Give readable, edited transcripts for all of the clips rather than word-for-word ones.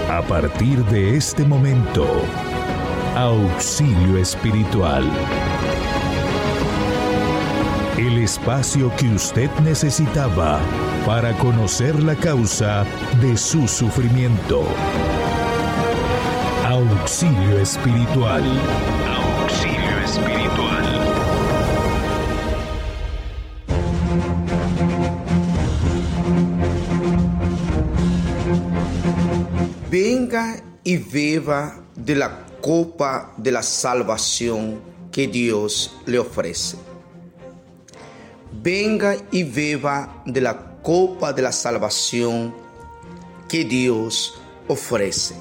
A partir de este momento, Auxilio Espiritual. El espacio que usted necesitaba para conocer la causa de su sufrimiento. Auxilio Espiritual. Auxilio Espiritual. Venga y beba de la copa de la salvación que Dios le ofrece. Venga y beba de la copa de la salvación que Dios ofrece.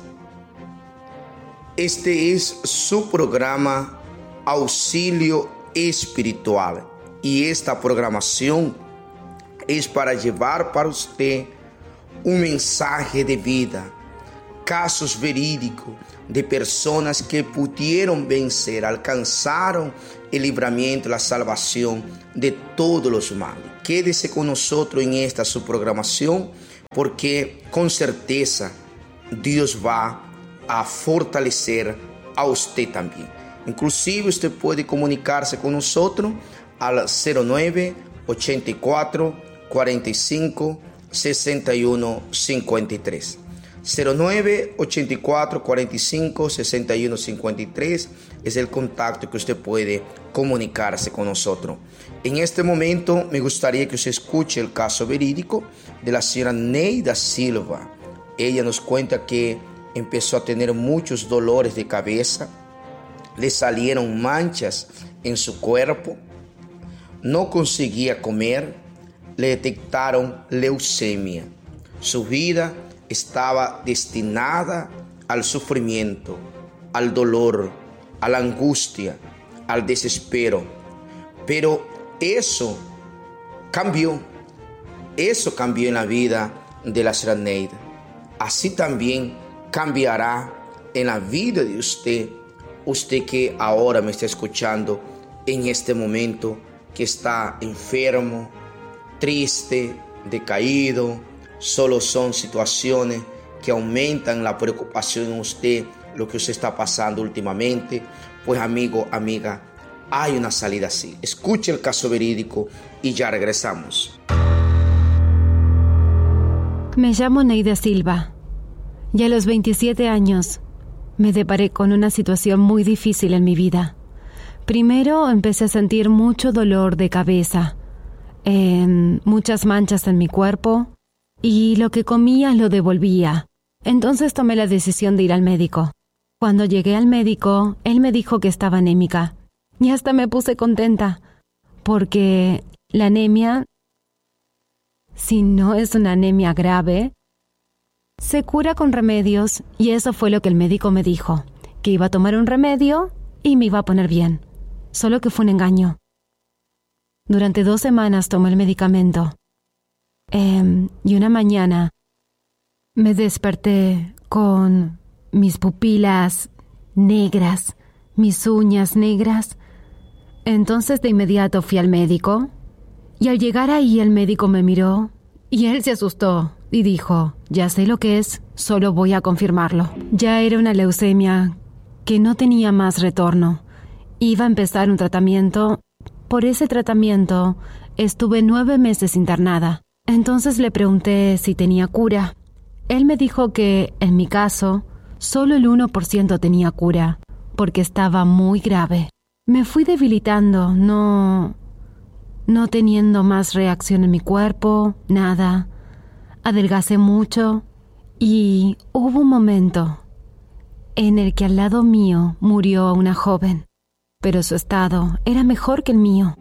Este es su programa Auxilio Espiritual y esta programación es para llevar para usted un mensaje de vida, casos verídicos de personas que pudieron vencer, alcanzaron el libramiento, la salvación de todos los males. Quédese con nosotros en esta su programación, porque con certeza Dios va a fortalecer a usted también. Inclusive usted puede comunicarse con nosotros al 09 84 45 61 53. 09 84 45 61 53 es el contacto que usted puede comunicarse con nosotros. En este momento me gustaría que usted escuche el caso verídico de la señora Neida Silva. Ella nos cuenta que empezó a tener muchos dolores de cabeza, le salieron manchas en su cuerpo, no conseguía comer, le detectaron leucemia. Su vida estaba destinada al sufrimiento, al dolor, a la angustia, al desespero. Pero eso cambió en la vida de la señora Neida. Así también cambiará en la vida de usted que ahora me está escuchando en este momento, que está enfermo, triste, decaído. Solo son situaciones que aumentan la preocupación en usted, lo que usted está pasando últimamente. Pues amigo, amiga, hay una salida así. Escuche el caso verídico y ya regresamos. Me llamo Neida Silva y a los 27 años me deparé con una situación muy difícil en mi vida. Primero empecé a sentir mucho dolor de cabeza, muchas manchas en mi cuerpo, y lo que comía lo devolvía. Entonces tomé la decisión de ir al médico. Cuando llegué al médico, él me dijo que estaba anémica. Y hasta me puse contenta, porque la anemia, si no es una anemia grave, se cura con remedios, y eso fue lo que el médico me dijo, que iba a tomar un remedio y me iba a poner bien. Solo que fue un engaño. Durante 2 semanas tomé el medicamento. Y una mañana me desperté con mis pupilas negras, mis uñas negras. Entonces de inmediato fui al médico y al llegar ahí el médico me miró y él se asustó y dijo: ya sé lo que es, solo voy a confirmarlo. Ya era una leucemia que no tenía más retorno. Iba a empezar un tratamiento. Por ese tratamiento estuve 9 meses internada. Entonces le pregunté si tenía cura. Él me dijo que, en mi caso, solo el 1% tenía cura, porque estaba muy grave. Me fui debilitando, no teniendo más reacción en mi cuerpo, nada. Adelgacé mucho y hubo un momento en el que al lado mío murió una joven, pero su estado era mejor que el mío.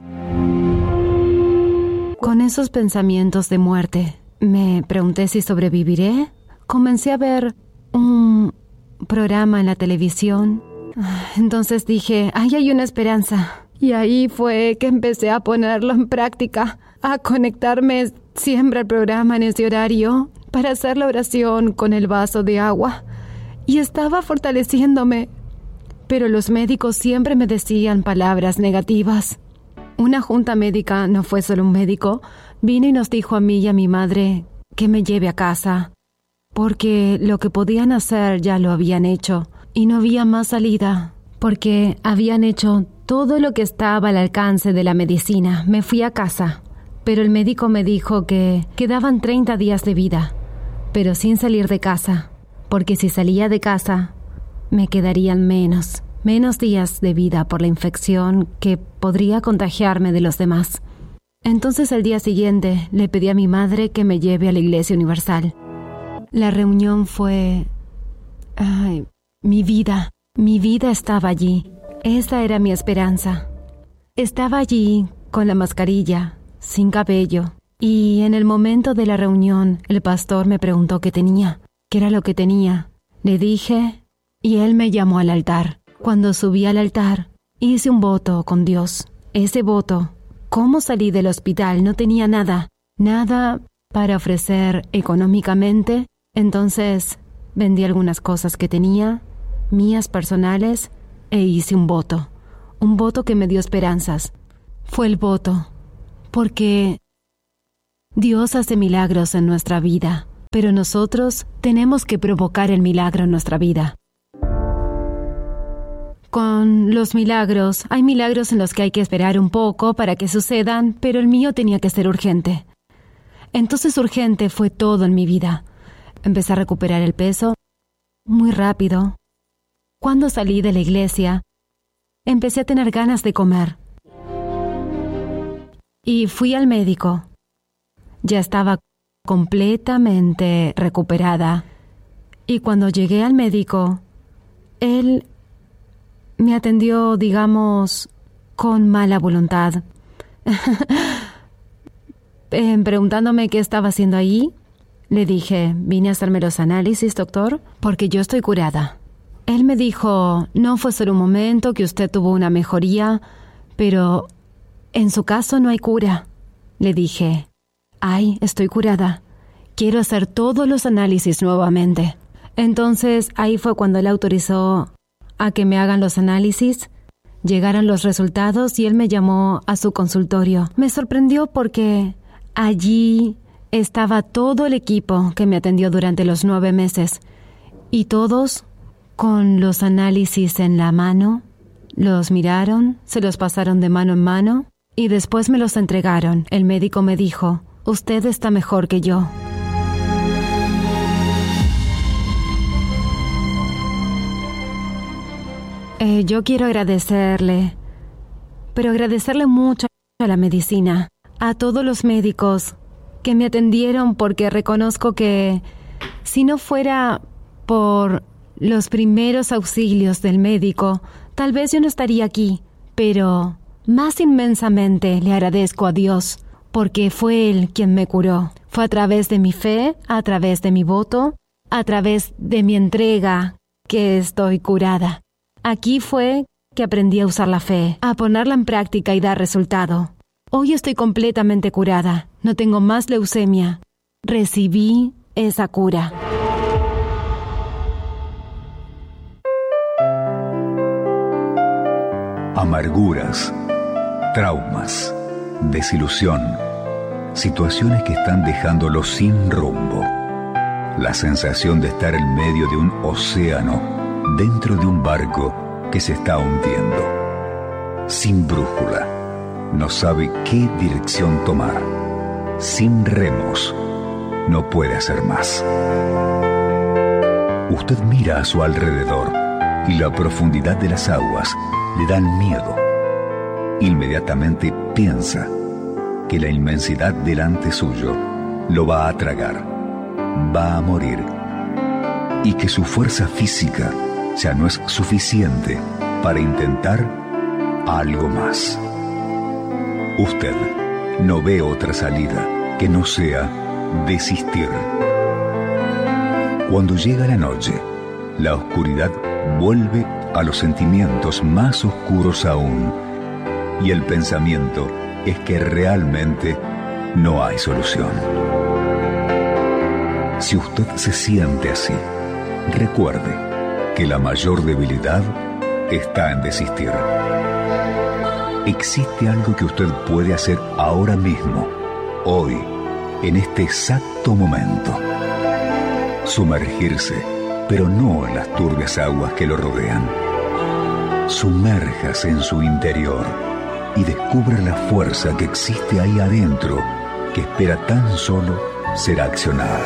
Con esos pensamientos de muerte, me pregunté si sobreviviré. Comencé a ver un programa en la televisión. Entonces dije, ahí hay una esperanza. Y ahí fue que empecé a ponerlo en práctica, a conectarme siempre al programa en ese horario para hacer la oración con el vaso de agua. Y estaba fortaleciéndome. Pero los médicos siempre me decían palabras negativas. Una junta médica, no fue solo un médico, vino y nos dijo a mí y a mi madre que me lleve a casa, porque lo que podían hacer ya lo habían hecho y no había más salida, porque habían hecho todo lo que estaba al alcance de la medicina. Me fui a casa, pero el médico me dijo que quedaban 30 días de vida, pero sin salir de casa, porque si salía de casa me quedarían menos días de vida por la infección que podría contagiarme de los demás. Entonces al día siguiente le pedí a mi madre que me lleve a la Iglesia Universal. La reunión fue... Mi vida estaba allí. Esa era mi esperanza. Estaba allí con la mascarilla, sin cabello, y en el momento de la reunión el pastor me preguntó qué era lo que tenía. Le dije y él me llamó al altar. Cuando subí al altar, hice un voto con Dios. Ese voto, ¿cómo salí del hospital? No tenía nada para ofrecer económicamente. Entonces, vendí algunas cosas que tenía, mías personales, e hice un voto que me dio esperanzas. Fue el voto, porque Dios hace milagros en nuestra vida, pero nosotros tenemos que provocar el milagro en nuestra vida. Con los milagros, hay milagros en los que hay que esperar un poco para que sucedan, pero el mío tenía que ser urgente. Entonces urgente fue todo en mi vida. Empecé a recuperar el peso muy rápido. Cuando salí de la iglesia, empecé a tener ganas de comer. Y fui al médico. Ya estaba completamente recuperada. Y cuando llegué al médico, él me atendió, digamos, con mala voluntad. Preguntándome qué estaba haciendo ahí. Le dije, vine a hacerme los análisis, doctor, porque yo estoy curada. Él me dijo, no fue solo un momento que usted tuvo una mejoría, pero en su caso no hay cura. Le dije, estoy curada. Quiero hacer todos los análisis nuevamente. Entonces, ahí fue cuando él autorizó a que me hagan los análisis. Llegaron los resultados y él me llamó a su consultorio. Me sorprendió porque allí estaba todo el equipo que me atendió durante los 9 meses. Y todos con los análisis en la mano. Los miraron, se los pasaron de mano en mano y después me los entregaron. El médico me dijo, usted está mejor que yo. Yo quiero agradecerle, pero agradecerle mucho a la medicina, a todos los médicos que me atendieron, porque reconozco que si no fuera por los primeros auxilios del médico, tal vez yo no estaría aquí, pero más inmensamente le agradezco a Dios, porque fue Él quien me curó. Fue a través de mi fe, a través de mi voto, a través de mi entrega que estoy curada. Aquí fue que aprendí a usar la fe, a ponerla en práctica y dar resultado. Hoy estoy completamente curada. No tengo más leucemia. Recibí esa cura. Amarguras, traumas, desilusión, situaciones que están dejándolo sin rumbo. La sensación de estar en medio de un océano, dentro de un barco que se está hundiendo. Sin brújula, no sabe qué dirección tomar. Sin remos, no puede hacer más. Usted mira a su alrededor y la profundidad de las aguas le dan miedo. Inmediatamente piensa que la inmensidad delante suyo lo va a tragar, va a morir, y que su fuerza física ya no es suficiente para intentar algo más. Usted no ve otra salida que no sea desistir. Cuando llega la noche, la oscuridad vuelve a los sentimientos más oscuros aún, y el pensamiento es que realmente no hay solución. Si usted se siente así, recuerde que la mayor debilidad está en desistir. Existe algo que usted puede hacer ahora mismo, hoy, en este exacto momento. Sumergirse, pero no en las turbias aguas que lo rodean. Sumérjase en su interior y descubra la fuerza que existe ahí adentro, que espera tan solo ser accionada.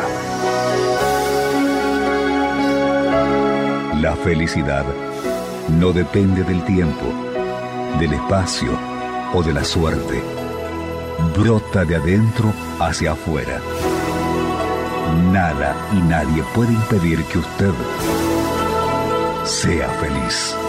La felicidad no depende del tiempo, del espacio o de la suerte. Brota de adentro hacia afuera. Nada y nadie puede impedir que usted sea feliz.